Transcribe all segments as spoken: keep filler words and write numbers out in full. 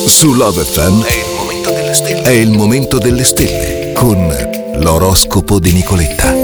Su Love F M è il momento delle stelle. È il momento delle stelle con l'oroscopo di Nicoletta.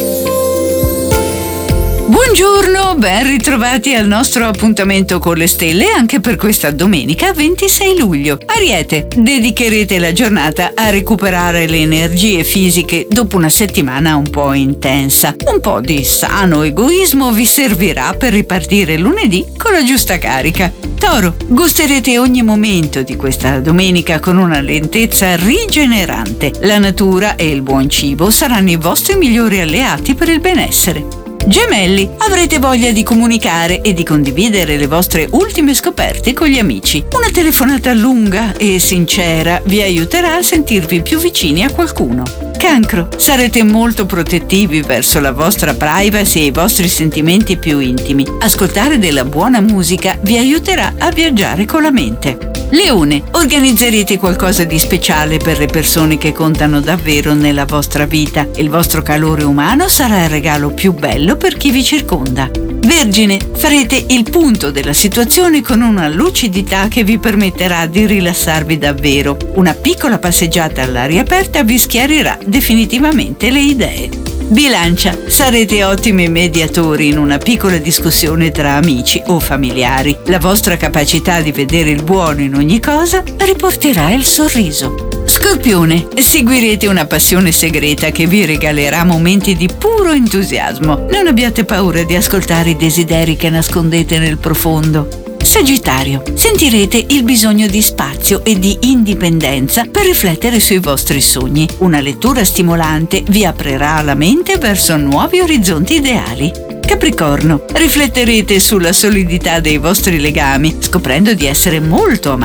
Buongiorno, ben ritrovati al nostro appuntamento con le stelle anche per questa domenica ventisei luglio. Ariete, dedicherete la giornata a recuperare le energie fisiche dopo una settimana un po' intensa. Un po' di sano egoismo vi servirà per ripartire lunedì con la giusta carica. Toro, gusterete ogni momento di questa domenica con una lentezza rigenerante. La natura e il buon cibo saranno i vostri migliori alleati per il benessere. Gemelli, avrete voglia di comunicare e di condividere le vostre ultime scoperte con gli amici. Una telefonata lunga e sincera vi aiuterà a sentirvi più vicini a qualcuno. Cancro, sarete molto protettivi verso la vostra privacy e i vostri sentimenti più intimi. Ascoltare della buona musica vi aiuterà a viaggiare con la mente. Leone, organizzerete qualcosa di speciale per le persone che contano davvero nella vostra vita. Il vostro calore umano sarà il regalo più bello per chi vi circonda. Vergine, farete il punto della situazione con una lucidità che vi permetterà di rilassarvi davvero. Una piccola passeggiata all'aria aperta vi schiarirà definitivamente le idee. Bilancia, sarete ottimi mediatori in una piccola discussione tra amici o familiari. La vostra capacità di vedere il buono in ogni cosa riporterà il sorriso. Scorpione, seguirete una passione segreta che vi regalerà momenti di puro entusiasmo. Non abbiate paura di ascoltare i desideri che nascondete nel profondo. Sagittario, sentirete il bisogno di spazio e di indipendenza per riflettere sui vostri sogni. Una lettura stimolante vi aprirà la mente verso nuovi orizzonti ideali. Capricorno, rifletterete sulla solidità dei vostri legami, scoprendo di essere molto amati